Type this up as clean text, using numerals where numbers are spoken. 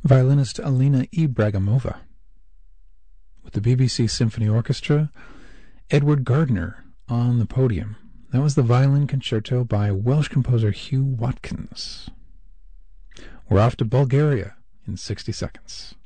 violinist Alina Ibragimova. With the BBC Symphony Orchestra, Edward Gardner on the podium. That was the violin concerto by Welsh composer Hugh Watkins. We're off to Bulgaria in 60 seconds.